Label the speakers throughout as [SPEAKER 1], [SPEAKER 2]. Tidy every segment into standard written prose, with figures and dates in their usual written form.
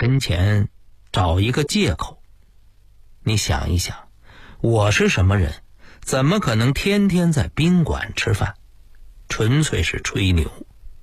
[SPEAKER 1] 跟前找一个借口。你想一想，我是什么人，怎么可能天天在宾馆吃饭？纯粹是吹牛。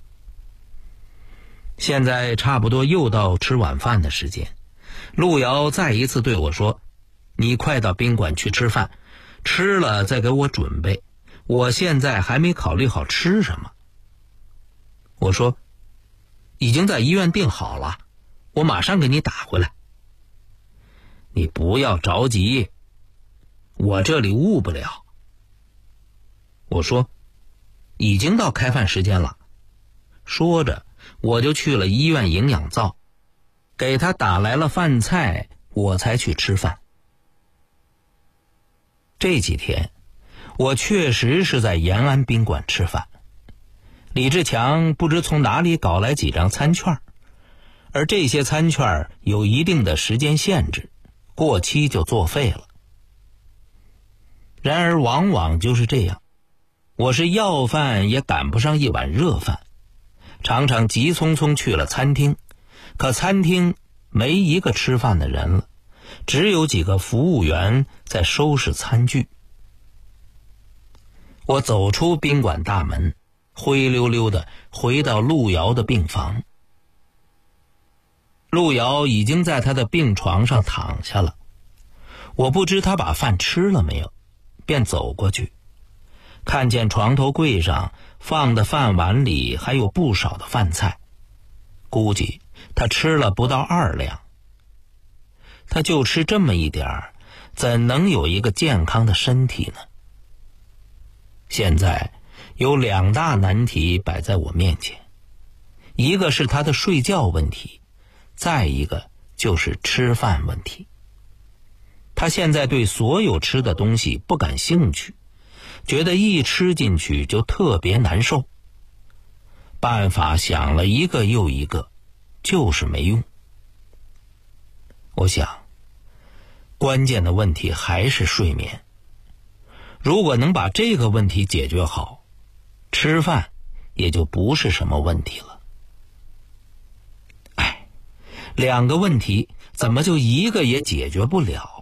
[SPEAKER 1] 现在差不多又到吃晚饭的时间，路遥再一次对我说，你快到宾馆去吃饭，吃了再给我准备，我现在还没考虑好吃什么。我说，已经在医院订好了，我马上给你打回来。你不要着急，我这里误不了。我说，已经到开饭时间了。说着我就去了医院营养灶，给他打来了饭菜，我才去吃饭。这几天我确实是在延安宾馆吃饭，李志强不知从哪里搞来几张餐券，而这些餐券有一定的时间限制，过期就作废了。然而往往就是这样，我是要饭也赶不上一碗热饭，常常急匆匆去了餐厅，可餐厅没一个吃饭的人了，只有几个服务员在收拾餐具。我走出宾馆大门，灰溜溜的回到路遥的病房。路遥已经在他的病床上躺下了，我不知他把饭吃了没有，便走过去，看见床头柜上放的饭碗里还有不少的饭菜，估计他吃了不到2两。他就吃这么一点儿，怎能有一个健康的身体呢？现在有2大难题摆在我面前，一个是他的睡觉问题，再一个就是吃饭问题。他现在对所有吃的东西不感兴趣，觉得一吃进去就特别难受。办法想了一个又一个，就是没用。我想，关键的问题还是睡眠。如果能把这个问题解决好，吃饭也就不是什么问题了。2个问题怎么就一个也解决不了